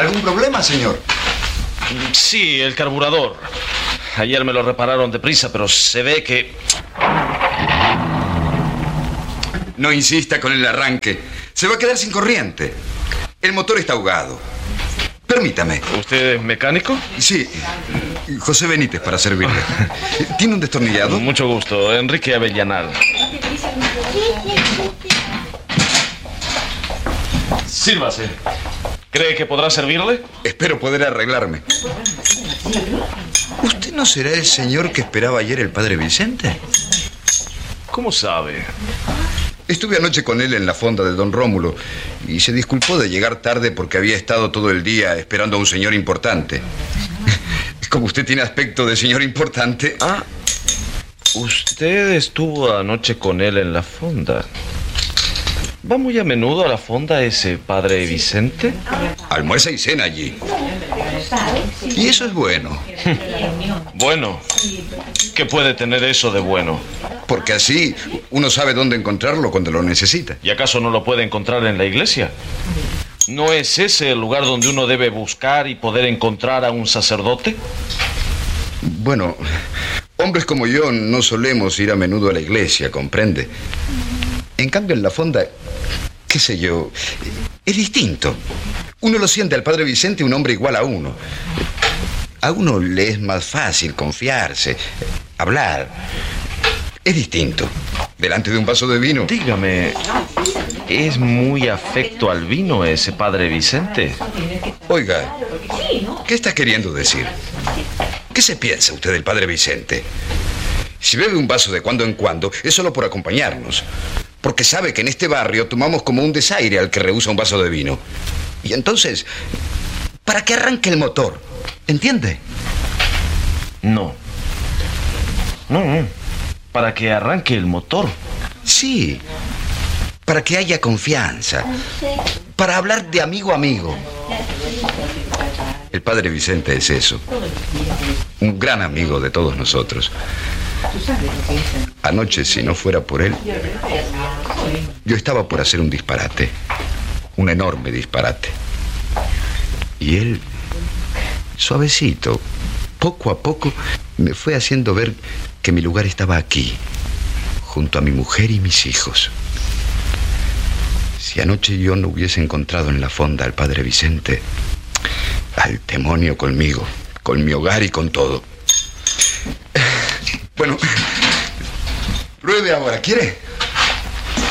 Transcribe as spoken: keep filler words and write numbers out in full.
¿Algún problema, señor? Sí, el carburador. Ayer me lo repararon deprisa, pero se ve que... No insista con el arranque. Se va a quedar sin corriente. El motor está ahogado. Permítame. ¿Usted es mecánico? Sí, José Benítez, para servirle. ¿Tiene un destornillado? Mucho gusto, Enrique Avellanal. Sírvase. ¿Cree que podrá servirle? Espero poder arreglarme. ¿Usted no será el señor que esperaba ayer el padre Vicente? ¿Cómo sabe? Estuve anoche con él en la fonda de don Rómulo y se disculpó de llegar tarde porque había estado todo el día esperando a un señor importante. Como usted tiene aspecto de señor importante... Ah, usted estuvo anoche con él en la fonda. ¿Va muy a menudo a la fonda ese padre Vicente? Almuerza y cena allí. Y eso es bueno. Bueno, ¿qué puede tener eso de bueno? Porque así uno sabe dónde encontrarlo cuando lo necesita. ¿Y acaso no lo puede encontrar en la iglesia? ¿No es ese el lugar donde uno debe buscar y poder encontrar a un sacerdote? Bueno, hombres como yo no solemos ir a menudo a la iglesia, ¿comprende? En cambio, en la fonda, qué sé yo, es distinto. Uno lo siente al padre Vicente un hombre igual a uno. A uno le es más fácil confiarse, hablar. Es distinto. Delante de un vaso de vino. Dígame, ¿es muy afecto al vino ese padre Vicente? Oiga, ¿qué está queriendo decir? ¿Qué se piensa usted del padre Vicente? Si bebe un vaso de cuando en cuando, es solo por acompañarnos. Porque sabe que en este barrio tomamos como un desaire al que rehúsa un vaso de vino. Y entonces, para que arranque el motor, ¿entiende? No. No, no. Para que arranque el motor. Sí. Para que haya confianza. Para hablar de amigo a amigo. El padre Vicente es eso. Un gran amigo de todos nosotros. Anoche, si no fuera por él, yo estaba por hacer un disparate. Un enorme disparate. Y él, suavecito, poco a poco, me fue haciendo ver que mi lugar estaba aquí, junto a mi mujer y mis hijos. Si anoche yo no hubiese encontrado en la fonda al padre Vicente, al demonio conmigo, con mi hogar y con todo. Bueno, pruebe ahora, ¿quiere?